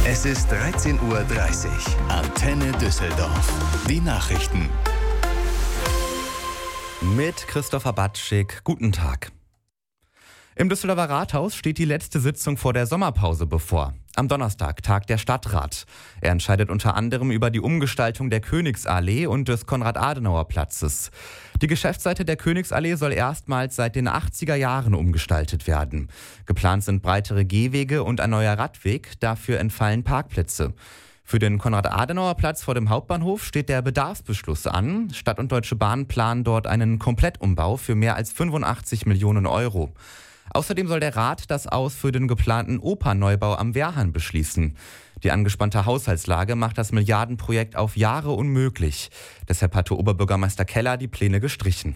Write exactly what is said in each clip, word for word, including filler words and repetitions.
Es ist dreizehn Uhr dreißig. Antenne Düsseldorf. Die Nachrichten. Mit Christopher Batschik. Guten Tag. Im Düsseldorfer Rathaus steht die letzte Sitzung vor der Sommerpause bevor. Am Donnerstag tagt der Stadtrat. Er entscheidet unter anderem über die Umgestaltung der Königsallee und des Konrad-Adenauer-Platzes. Die Geschäftsseite der Königsallee soll erstmals seit den achtziger Jahren umgestaltet werden. Geplant sind breitere Gehwege und ein neuer Radweg, dafür entfallen Parkplätze. Für den Konrad-Adenauer-Platz vor dem Hauptbahnhof steht der Bedarfsbeschluss an. Stadt und Deutsche Bahn planen dort einen Komplettumbau für mehr als fünfundachtzig Millionen Euro. Außerdem soll der Rat das Aus für den geplanten Opernneubau am Wehrhahn beschließen. Die angespannte Haushaltslage macht das Milliardenprojekt auf Jahre unmöglich. Deshalb hatte Oberbürgermeister Keller die Pläne gestrichen.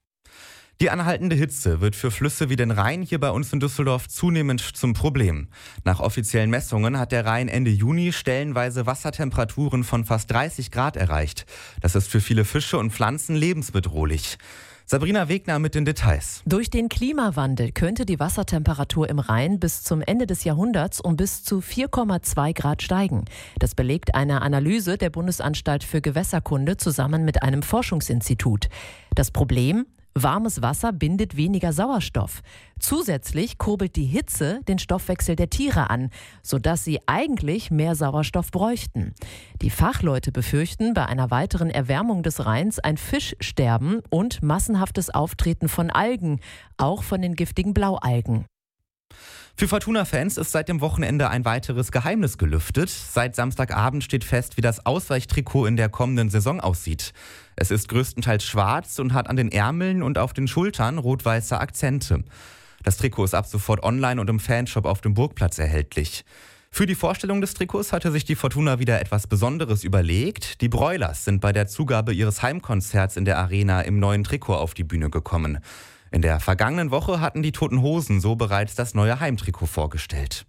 Die anhaltende Hitze wird für Flüsse wie den Rhein hier bei uns in Düsseldorf zunehmend zum Problem. Nach offiziellen Messungen hat der Rhein Ende Juni stellenweise Wassertemperaturen von fast dreißig Grad erreicht. Das ist für viele Fische und Pflanzen lebensbedrohlich. Sabrina Wegner mit den Details. Durch den Klimawandel könnte die Wassertemperatur im Rhein bis zum Ende des Jahrhunderts um bis zu vier Komma zwei Grad steigen. Das belegt eine Analyse der Bundesanstalt für Gewässerkunde zusammen mit einem Forschungsinstitut. Das Problem? Warmes Wasser bindet weniger Sauerstoff. Zusätzlich kurbelt die Hitze den Stoffwechsel der Tiere an, sodass sie eigentlich mehr Sauerstoff bräuchten. Die Fachleute befürchten bei einer weiteren Erwärmung des Rheins ein Fischsterben und massenhaftes Auftreten von Algen, auch von den giftigen Blaualgen. Für Fortuna-Fans ist seit dem Wochenende ein weiteres Geheimnis gelüftet. Seit Samstagabend steht fest, wie das Ausweichtrikot in der kommenden Saison aussieht. Es ist größtenteils schwarz und hat an den Ärmeln und auf den Schultern rot-weiße Akzente. Das Trikot ist ab sofort online und im Fanshop auf dem Burgplatz erhältlich. Für die Vorstellung des Trikots hatte sich die Fortuna wieder etwas Besonderes überlegt. Die Broilers sind bei der Zugabe ihres Heimkonzerts in der Arena im neuen Trikot auf die Bühne gekommen. In der vergangenen Woche hatten die Toten Hosen so bereits das neue Heimtrikot vorgestellt.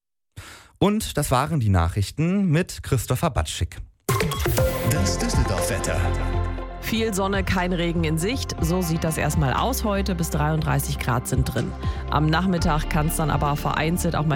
Und das waren die Nachrichten mit Christopher Batschik. Das Düsseldorf-Wetter. Viel Sonne, kein Regen in Sicht. So sieht das erstmal aus heute. Bis dreiunddreißig Grad sind drin. Am Nachmittag kann es dann aber vereinzelt auch mal